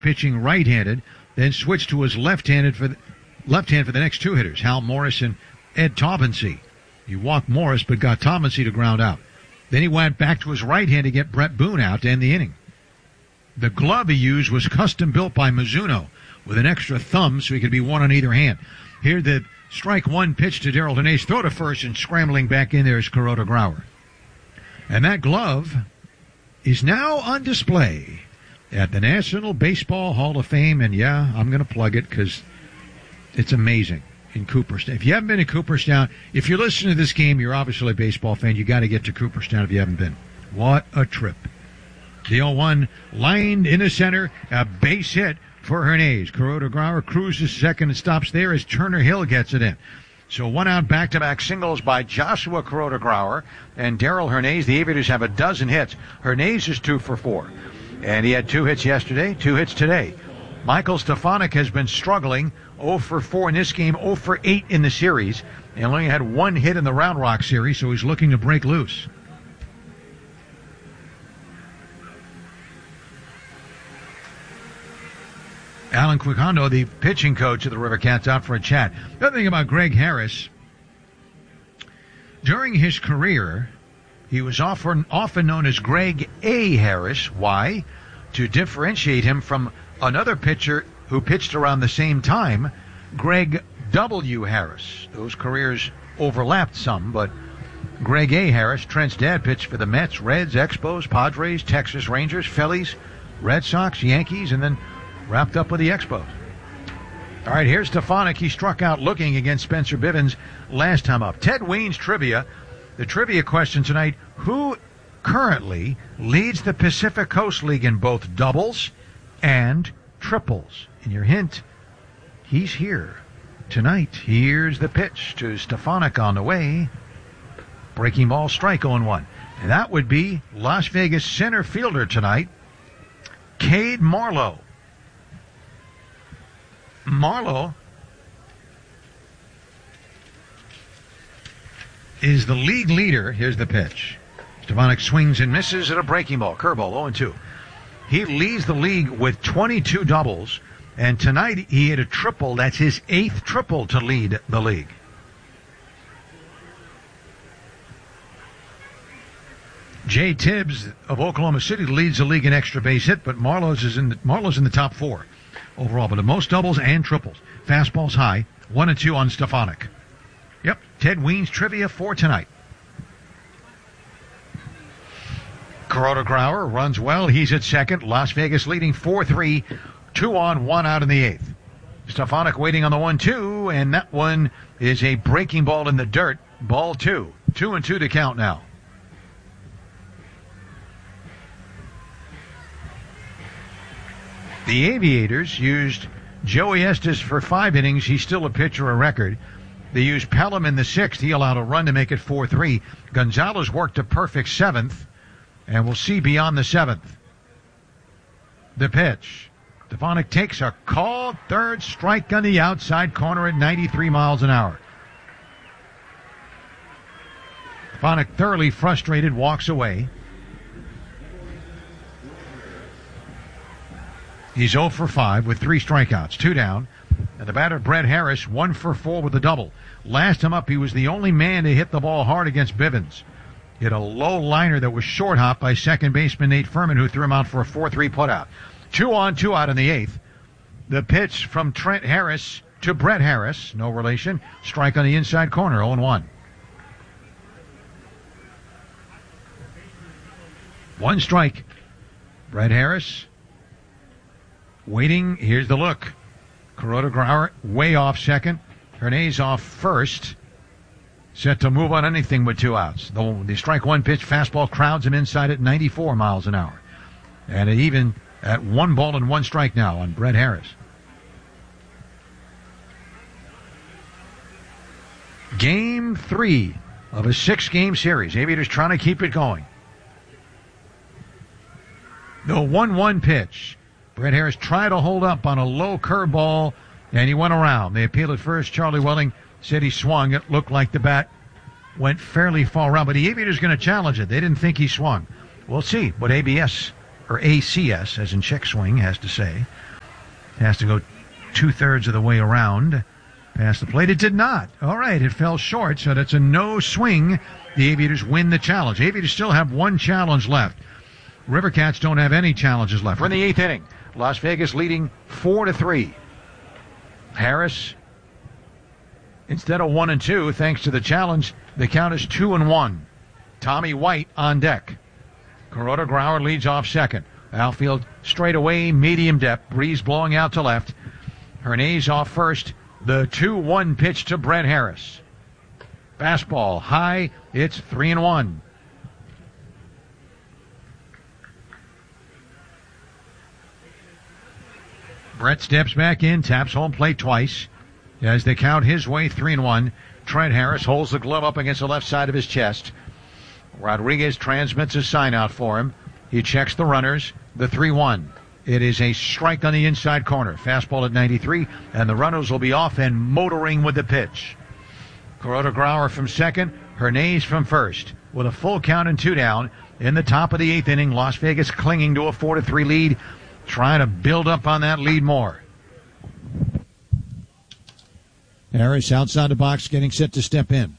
pitching right-handed, then switched to his left hand for the next two hitters, Hal Morris and Ed Taubensee. He walked Morris but got Taubensee to ground out. Then he went back to his right hand to get Brett Boone out to end the inning. The glove he used was custom built by Mizuno with an extra thumb so he could be one on either hand. Here the strike one pitch to Darrell Hernaiz, throw to first, and scrambling back in there is Kuroda Grauer. And that glove is now on display at the National Baseball Hall of Fame. And yeah, I'm going to plug it because it's amazing in Cooperstown. If you haven't been to Cooperstown, if you're listening to this game, you're obviously a baseball fan. You got to get to Cooperstown if you haven't been. What a trip. The 0-1 lined in the center, a base hit for Hernaiz. Kuroda Grauer cruises second and stops there as Turner Hill gets it in. So one out, back-to-back singles by Joshua Kuroda Grauer and Darrell Hernaiz. The Aviators have a dozen hits. Hernaiz is 2 for 4. And he had 2 hits yesterday, 2 hits today. Michael Stefanik has been struggling, 0 for 4 in this game, 0 for 8 in the series, and only had 1 hit in the Round Rock series, so he's looking to break loose. Alan Quijano, the pitching coach of the River Cats, out for a chat. The other thing about Greg Harris, during his career, he was often known as Greg A. Harris. Why? To differentiate him from another pitcher who pitched around the same time, Greg W. Harris. Those careers overlapped some, but Greg A. Harris, Trent's dad, pitched for the Mets, Reds, Expos, Padres, Texas Rangers, Phillies, Red Sox, Yankees, and then wrapped up with the Expos. All right, here's Stefanik. He struck out looking against Spencer Bivens last time up. Ted Weins trivia. The trivia question tonight, who currently leads the Pacific Coast League in both doubles and triples? And your hint, he's here tonight. Here's the pitch to Stefanik on the way. Breaking ball, strike 0-1. And that would be Las Vegas center fielder tonight, Cade Marlowe. Marlowe is the league leader. Here's the pitch. Stefanik swings and misses at a breaking ball. Curveball, 0-2. He leads the league with 22 doubles, and tonight he hit a triple. That's his 8th triple to lead the league. Jay Tibbs of Oklahoma City leads the league in extra base hit, but Marlowe's in the top 4 overall, but the most doubles and triples. Fastballs high, 1-2 on Stefanik. Yep, Ted Weins trivia for tonight. Kuroda Grauer runs well. He's at second. Las Vegas leading 4-3, 2 on, 1 out in the 8th. Stefanik waiting on the 1-2, and that one is a breaking ball in the dirt. Ball 2. 2-2 to count now. The Aviators used Joey Estes for 5 innings. He's still a pitcher of record. They used Pelham in the 6th. He allowed a run to make it 4-3. Gonzalez worked a perfect 7th, and we'll see beyond the 7th. The pitch. Stefanik takes a called third strike on the outside corner at 93 miles an hour. Stefanik, thoroughly frustrated, walks away. He's 0 for 5 with 3 strikeouts, 2 down. And the batter, Brett Harris, 1 for 4 with a double. Last time up, he was the only man to hit the ball hard against Bivens. Hit a low liner that was short hopped by second baseman Nate Furman, who threw him out for a 4-3 putout. 2 on, 2 out in the 8th. The pitch from Trent Harris to Brett Harris, no relation. Strike on the inside corner, 0-1. 1 strike. Brett Harris waiting. Here's the look. Kuroda Grauer way off second. Hernaiz off first. Set to move on anything with 2 outs. The strike 1 pitch, fastball crowds him inside at 94 miles an hour. And even at 1 ball and 1 strike now on Brett Harris. Game 3 of a 6-game series. Aviators trying to keep it going. The 1-1 pitch. Brett Harris tried to hold up on a low curveball, and he went around. They appealed at first. Charlie Welling said he swung. It looked like the bat went fairly far around, but the Aviators going to challenge it. They didn't think he swung. We'll see what ABS, or ACS, as in check swing, has to say. Has to go 2/3 of the way around. Past the plate. It did not. All right, it fell short, so that's a no swing. The Aviators win the challenge. Aviators still have one challenge left. River Cats don't have any challenges left. We're in the 8th inning. Las Vegas leading 4-3. Harris, instead of 1-2, thanks to the challenge, the count is 2-1. Tommy White on deck. Kuroda Grauer leads off second. Outfield straight away, medium depth. Breeze blowing out to left. Hernandez off first. The 2-1 pitch to Brett Harris. Fastball high. It's 3-1. Brett steps back in, taps home plate twice. As they count his way, 3-1. Trent Harris holds the glove up against the left side of his chest. Rodriguez transmits a sign out for him. He checks the runners. The 3-1. It is a strike on the inside corner. Fastball at 93, and the runners will be off and motoring with the pitch. Kuroda Grauer from second, Hernandez from first. With a full count and 2 down, in the top of the 8th inning, Las Vegas clinging to a 4-3 lead, trying to build up on that lead more. Harris outside the box, getting set to step in.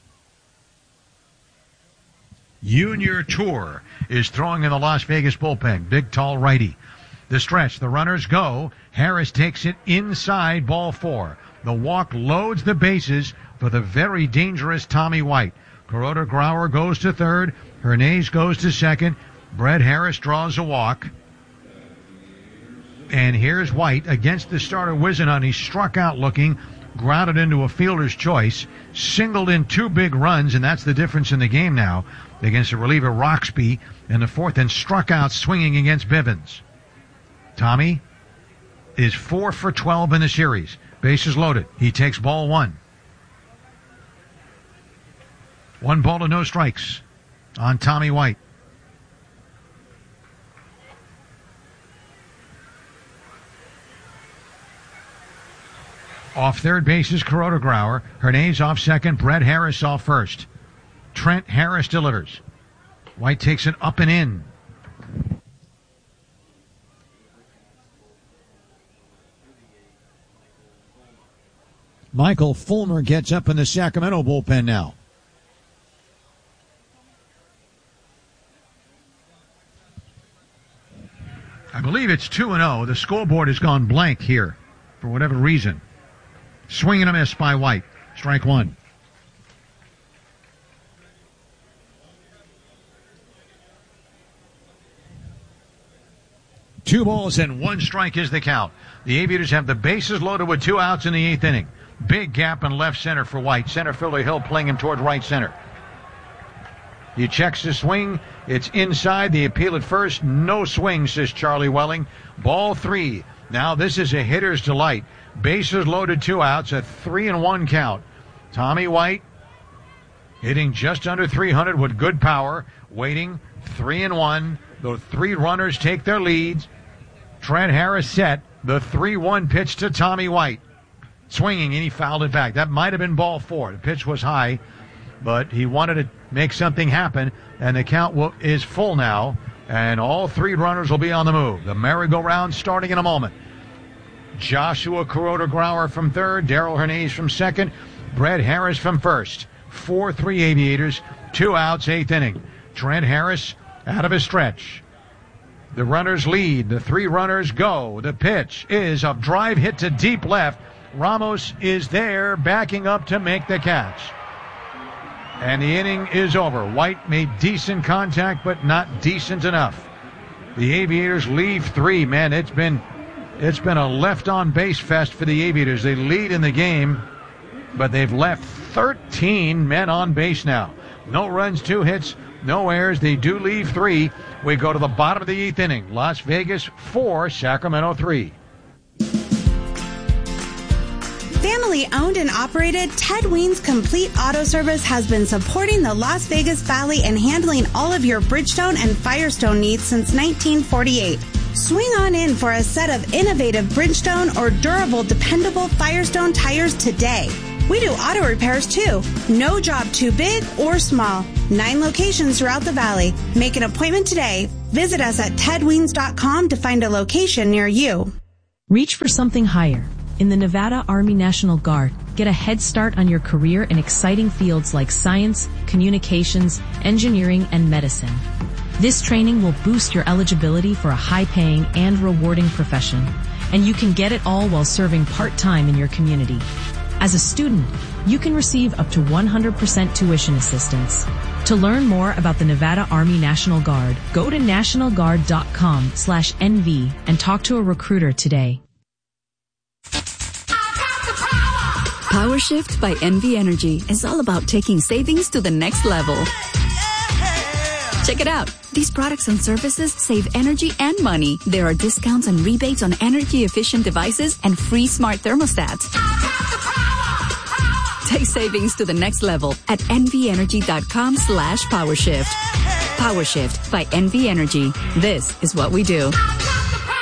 Junior Tour is throwing in the Las Vegas bullpen. Big, tall righty. The stretch, the runners go. Harris takes it inside, ball 4. The walk loads the bases for the very dangerous Tommy White. Kuroda Grauer goes to third. Hernandez goes to second. Brett Harris draws a walk. And here's White against the starter Whisenhunt. He struck out looking, grounded into a fielder's choice, singled in 2 big runs, and that's the difference in the game now against the reliever Roxby in the 4th, and struck out swinging against Bivens. Tommy is 4 for 12 in the series. Bases loaded. He takes ball 1. 1 ball to no strikes on Tommy White. Off third base is Kuroda Grauer. Hernandez off second. Brett Harris off first. Trent Harris delivers. White takes it up and in. Michael Fulmer gets up in the Sacramento bullpen now. I believe it's 2-0. The scoreboard has gone blank here for whatever reason. Swing and a miss by White. Strike 1. Two balls and 1 strike is the count. The Aviators have the bases loaded with 2 outs in the 8th inning. Big gap in left center for White. Center fielder Hill playing him toward right center. He checks the swing. It's inside. The appeal at first. No swing, says Charlie Welling. Ball 3. Now this is a hitter's delight. Bases loaded, 2 outs, a 3-1 count. Tommy White hitting just under 300 with good power. Waiting, 3-1. The 3 runners take their leads. Trent Harris set. The 3-1 pitch to Tommy White. Swinging, and he fouled it back. That might have been ball 4. The pitch was high, but he wanted to make something happen, and the count is full now, and all 3 runners will be on the move. The merry-go-round starting in a moment. Joshua Kuroda Grauer from third, Darrell Hernandez from second, Brett Harris from first. 4-3 Aviators, 2 outs, 8th inning. Trent Harris out of his stretch. The runners lead. The 3 runners go. The pitch is a drive hit to deep left. Ramos is there, backing up to make the catch. And the inning is over. White made decent contact, but not decent enough. The Aviators leave 3. Man, it's been a left-on-base fest for the Aviators. They lead in the game, but they've left 13 men on base now. No runs, 2 hits, no errors. They do leave 3. We go to the bottom of the 8th inning. Las Vegas 4, Sacramento 3. Family owned and operated, Ted Ween's Complete Auto Service has been supporting the Las Vegas Valley and handling all of your Bridgestone and Firestone needs since 1948. Swing on in for a set of innovative Bridgestone or durable, dependable Firestone tires today. We do auto repairs too. No job too big or small. 9 locations throughout the valley. Make an appointment today. Visit us at tedweens.com to find a location near you. Reach for something higher. In the Nevada Army National Guard, get a head start on your career in exciting fields like science, communications, engineering, and medicine. This training will boost your eligibility for a high-paying and rewarding profession, and you can get it all while serving part-time in your community. As a student, you can receive up to 100% tuition assistance. To learn more about the Nevada Army National Guard, go to nationalguard.com/NV and talk to a recruiter today. Power Shift by NV Energy is all about taking savings to the next level. Check it out. These products and services save energy and money. There are discounts and rebates on energy-efficient devices and free smart thermostats. Take savings to the next level at nvenergy.com/powershift. Power Shift by NV Energy. This is what we do.